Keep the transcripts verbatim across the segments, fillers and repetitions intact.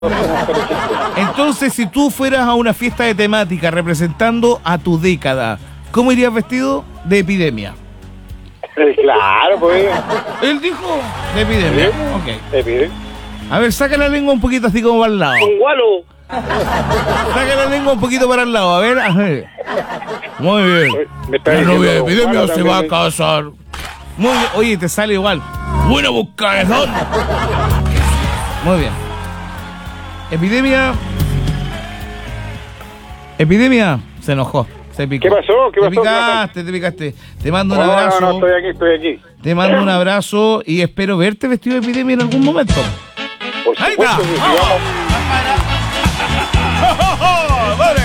Entonces, si tú fueras a una fiesta de temática representando a tu década, ¿cómo irías vestido? De epidemia. Eh, claro, pues. Él dijo de epidemia. ¿Sí? Ok. Epidemia. A ver, saca la lengua un poquito así como para el lado. Un gualo. Saca la lengua un poquito para el lado, a ver. A ver. Muy bien. Me está La novia de diciendo, epidemia gualo se va a también. casar. Muy bien. Oye, te sale igual. Buena buscadón. Muy bien. Epidemia. Epidemia se enojó. Se picó. ¿Qué pasó? ¿Qué te pasó? picaste, te picaste. Te mando un No, abrazo. no, no, estoy aquí, estoy aquí. Te mando un abrazo y espero verte vestido de epidemia en algún momento. Por Ahí está. supuesto, que si Vamos. vamos. ¡Vale!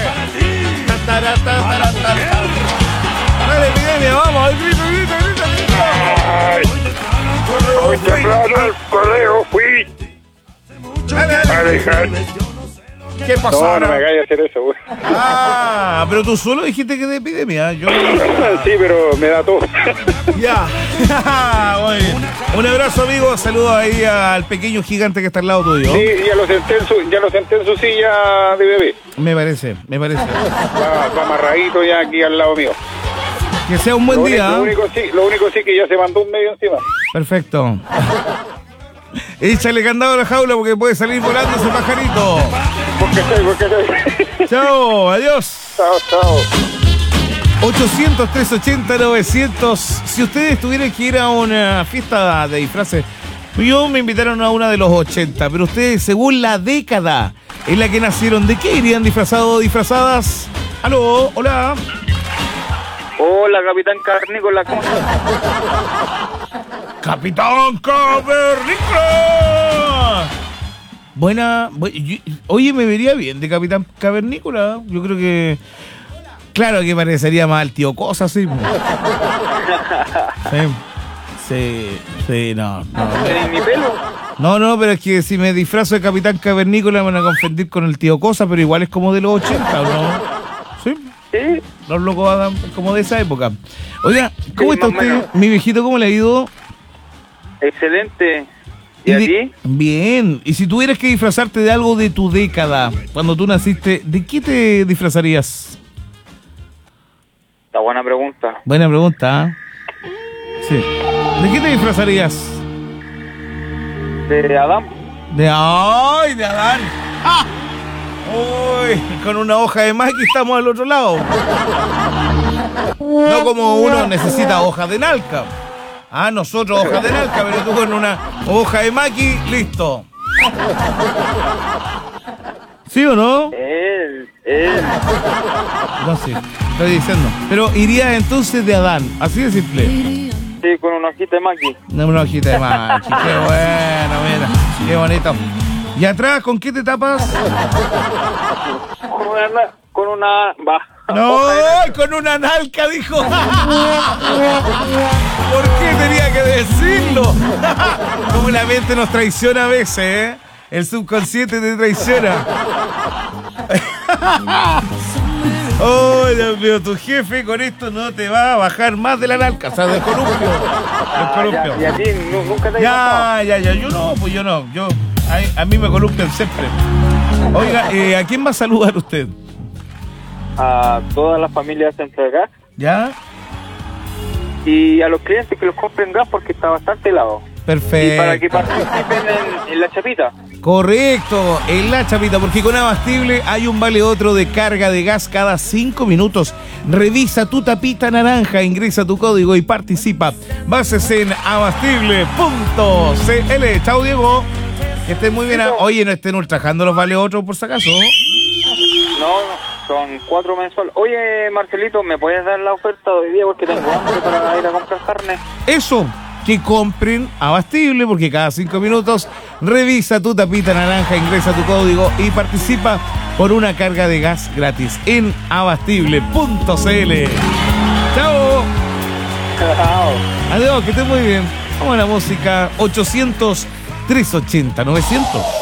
Dale, epidemia, vamos. Grita, grita, grita, grita. Ay, hoy temprano al correo fui a dejar. ¿Qué pasó? No, no me hagáis hacer eso, güey. Ah, pero tú solo dijiste que de epidemia. Yo. Sí, pero me da todo. Ya. Muy bien. Un abrazo, amigo. Saludos ahí al pequeño gigante que está al lado tuyo. Sí, ya lo senté en su, ya lo senté en su silla de bebé. Me parece, me parece. Va, va amarradito ya aquí al lado mío. Que sea un buen Lo, día. único, lo único sí, lo único sí que ya se mandó un medio encima. Perfecto. Échale candado a la jaula porque puede salir volando ese pajarito. Porque estoy, porque estoy. Chao, adiós. Chao, chao. ochocientos, trescientos ochenta, novecientos. Si ustedes tuvieran que ir a una fiesta de disfraces, yo me invitaron a una de los ochenta, pero ustedes, según la década en la que nacieron, ¿de qué irían disfrazados o disfrazadas? Aló, hola. Hola, Capitán Carnícola, ¿cómo estás? Capitán Cavernícola. Buena, bu- yo- oye, me vería bien de Capitán Cavernícola. Yo creo que, claro que parecería más al tío Cosa, sí. Sí, sí, sí, no, no. ¿En mi pelo? No, no, pero es que si me disfrazo de Capitán Cavernícola me van a confundir con el tío Cosa, pero igual es como de los ochenta, ¿o no? Sí, Sí, los locos hagan como de esa época. Oiga, ¿cómo Sí, está más o usted, menos. mi viejito? ¿Cómo le ha ido? excelente. ¿Y a de- ti? Bien. Y si tuvieras que disfrazarte de algo de tu década, cuando tú naciste, ¿de qué te disfrazarías? Está buena pregunta. Buena pregunta, ¿ah? Sí. ¿De qué te disfrazarías? De Adán. De ¡ay! De Adán. ¡Ah! Uy, con una hoja de maqui estamos al otro lado. No como uno necesita hojas de nalca. Ah, nosotros hojas de nalca, pero tú con una hoja de maqui, listo. ¿Sí o no? Él, él. No sé, estoy diciendo. Pero iría entonces de Adán, así de simple. Sí, con una hojita de maqui. No, una hojita de maqui, qué bueno, mira, qué bonito. ¿Y atrás con qué te tapas? Con una... Con una va. No, con una nalca, dijo. ¿Por qué tenía que decirlo? Como la mente nos traiciona a veces, ¿eh? El subconsciente te traiciona. Oh, Dios mío, tu jefe con esto no te va a bajar más de la nalca, o sea, del columpio. Del Ah, columpio. ya, y a ti nu- nunca te ha pasado. Ya, ya, ya, yo no, pues yo no. Yo, a, a mí me columpian siempre. Oiga, eh, ¿a quién va a saludar usted? A todas las familias Centro Gas ¿Ya? y a los clientes que los compren gas porque está bastante helado. Perfecto. Y para que participen en, en la chapita. Correcto, en la chapita, porque con Abastible hay un vale otro de carga de gas cada cinco minutos. Revisa tu tapita naranja, ingresa tu código y participa. Bases en abastible punto c l. Chao, Diego. Que estén muy bien. Oye, no estén ultrajando los vale otros por si acaso. No, son cuatro mensuales. Oye, Marcelito, ¿me puedes dar la oferta de hoy día? Porque tengo hambre para ir a comprar carne. Eso, que compren Abastible, porque cada cinco minutos revisa tu tapita naranja, ingresa tu código y participa por una carga de gas gratis en abastible punto c l. ¡Chao! Chao. Adiós, que estés muy bien. Vamos a la música ochocientos, trescientos ochenta, novecientos.